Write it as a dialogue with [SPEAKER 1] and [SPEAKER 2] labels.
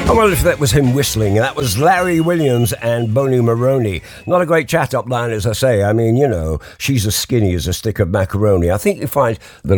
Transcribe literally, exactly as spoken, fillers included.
[SPEAKER 1] I wonder if that was him whistling. That was Larry Williams and Boney Maroney. Not a great chat up line, as I say. I mean, you know, she's as skinny as a stick of macaroni. I think you find the